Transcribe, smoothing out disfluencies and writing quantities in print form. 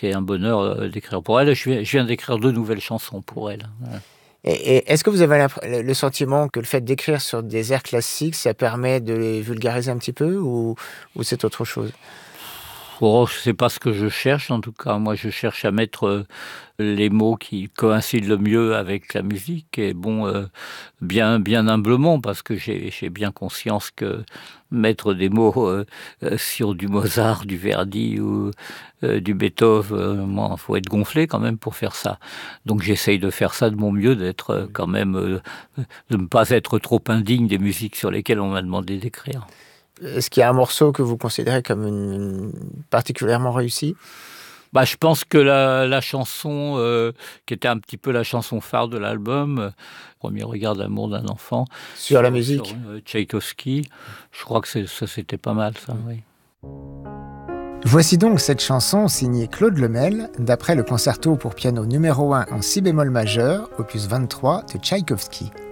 c'est un bonheur d'écrire pour elle. Je viens d'écrire 2 nouvelles chansons pour elle. Voilà. Et est-ce que vous avez le sentiment que le fait d'écrire sur des airs classiques, ça permet de les vulgariser un petit peu ou c'est autre chose? Oh, c'est pas ce que je cherche en tout cas. Moi, je cherche à mettre, les mots qui coïncident le mieux avec la musique et bon, bien humblement parce que j'ai bien conscience que mettre des mots, sur du Mozart, du Verdi ou, du Beethoven, moi, faut être gonflé quand même pour faire ça. Donc j'essaye de faire ça de mon mieux, d'être, quand même, de ne pas être trop indigne des musiques sur lesquelles on m'a demandé d'écrire. Est-ce qu'il y a un morceau que vous considérez comme une particulièrement réussi? Bah, je pense que la chanson, qui était un petit peu la chanson phare de l'album, «Premier regard d'amour d'un enfant» Sur la sur, musique? Tchaïkovski, je crois que c'était pas mal ça, oui. Voici donc cette chanson signée Claude Lemel, d'après le concerto pour piano numéro 1 en si bémol majeur, opus 23 de Tchaïkovski.